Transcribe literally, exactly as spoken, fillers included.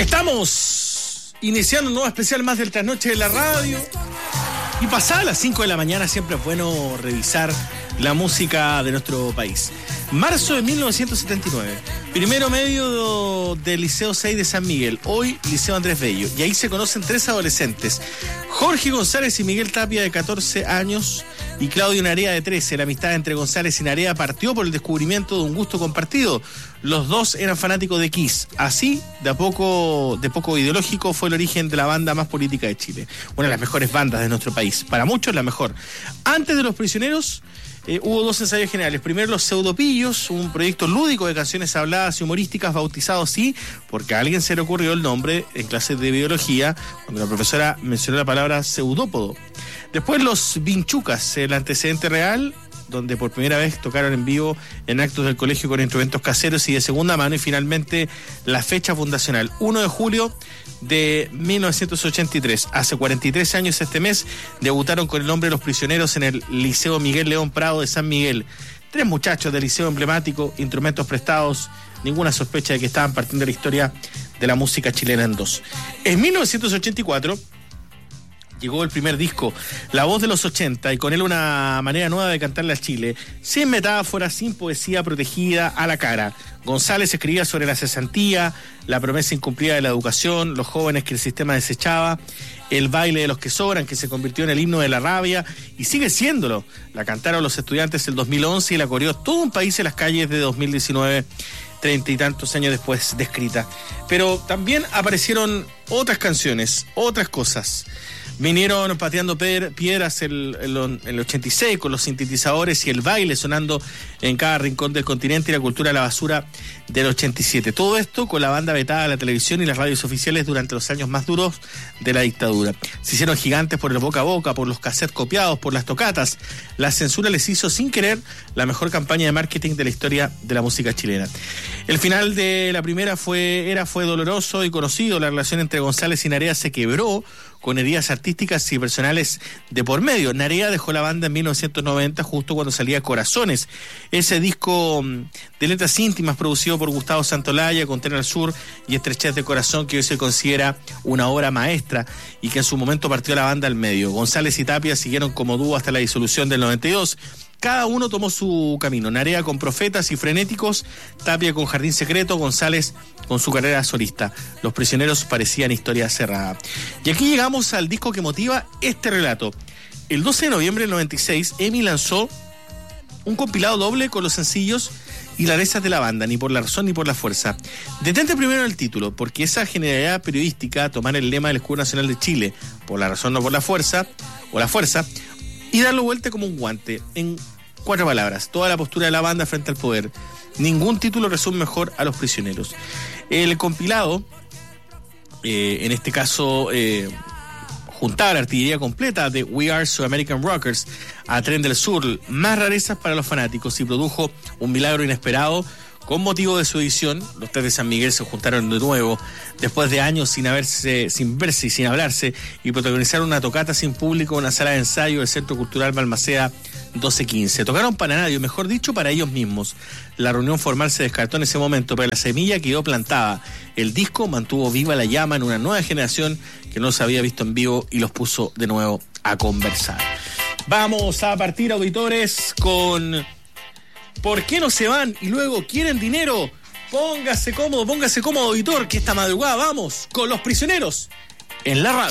Estamos iniciando un nuevo especial más del Trasnoche de la Radio. Y pasadas las cinco de la mañana siempre es bueno revisar la música de nuestro país. Marzo de mil novecientos setenta y nueve. Primero medio del Liceo seis de San Miguel, hoy Liceo Andrés Bello. Y ahí se conocen tres adolescentes. Jorge González y Miguel Tapia, de catorce años, y Claudio Narea, de trece. La amistad entre González y Narea partió por el descubrimiento de un gusto compartido. Los dos eran fanáticos de Kiss. Así, de a poco, de poco ideológico, fue el origen de la banda más política de Chile. Una de las mejores bandas de nuestro país. Para muchos, la mejor. Antes de Los Prisioneros, Eh, hubo dos ensayos generales. Primero, Los Pseudopillos, un proyecto lúdico de canciones habladas y humorísticas, bautizado así porque a alguien se le ocurrió el nombre en clases de biología cuando la profesora mencionó la palabra pseudópodo. Después, Los Vinchucas, el antecedente real, donde por primera vez tocaron en vivo en actos del colegio con instrumentos caseros y de segunda mano. Y finalmente, la fecha fundacional, primero de julio de mil novecientos ochenta y tres. Hace cuarenta y tres años este mes debutaron con el nombre de Los Prisioneros en el Liceo Miguel León Prado de San Miguel. Tres muchachos del liceo emblemático, instrumentos prestados, ninguna sospecha de que estaban partiendo la historia de la música chilena en dos. En mil novecientos ochenta y cuatro llegó el primer disco, La Voz de los ochenta, y con él una manera nueva de cantarle a Chile, sin metáforas, sin poesía protegida a la cara. González escribía sobre la cesantía, la promesa incumplida de la educación, los jóvenes que el sistema desechaba, el baile de los que sobran, que se convirtió en el himno de la rabia, y sigue siéndolo. La cantaron los estudiantes el dos mil once y la coreó todo un país en las calles de dos mil diecinueve, treinta y tantos años después de escrita. Pero también aparecieron otras canciones, otras cosas. Vinieron pateando piedras el, el, el ochenta y seis con los sintetizadores y el baile sonando en cada rincón del continente, y la cultura de la basura del ochenta y siete. Todo esto con la banda vetada de la televisión y las radios oficiales durante los años más duros de la dictadura. Se hicieron gigantes por el boca a boca, por los cassettes copiados, por las tocatas. La censura les hizo, sin querer, la mejor campaña de marketing de la historia de la música chilena. El final de la primera fue, era, fue doloroso y conocido. La relación entre González y Narea se quebró con heridas artísticas y personales de por medio. Narea dejó la banda en mil novecientos noventa, justo cuando salía Corazones, ese disco de letras íntimas producido por Gustavo Santolaya, con Tren al Sur y Estrechez de Corazón, que hoy se considera una obra maestra y que en su momento partió la banda al medio. González y Tapia siguieron como dúo hasta la disolución del noventa y dos. Cada uno tomó su camino. Narea con Profetas y Frenéticos, Tapia con Jardín Secreto, González con su carrera solista. Los Prisioneros parecían historia cerrada. Y aquí llegamos al disco que motiva este relato. El doce de noviembre del noventa y seis, E M I lanzó un compilado doble con los sencillos y rarezas de la banda, Ni por la razón ni por la fuerza. Detente primero en el título, porque esa generalidad periodística, tomar el lema del Escudo Nacional de Chile, por la razón no por la fuerza, o la fuerza, y darlo vuelta como un guante, en cuatro palabras, toda la postura de la banda frente al poder. Ningún título resume mejor a Los Prisioneros. El compilado, eh, en este caso, eh, juntaba la artillería completa de We Are So American Rockers a Tren del Sur, más rarezas para los fanáticos, y produjo un milagro inesperado. Con motivo de su edición, los tres de San Miguel se juntaron de nuevo después de años sin haberse, sin verse y sin hablarse, y protagonizaron una tocata sin público en una sala de ensayo del Centro Cultural Balmaceda doce quince. Tocaron para nadie, mejor dicho, para ellos mismos. La reunión formal se descartó en ese momento, pero la semilla quedó plantada. El disco mantuvo viva la llama en una nueva generación que no se había visto en vivo y los puso de nuevo a conversar. Vamos a partir, auditores, con ¿Por qué no se van y luego quieren dinero? Póngase cómodo, póngase cómodo, auditor, que esta madrugada vamos con Los Prisioneros en la radio.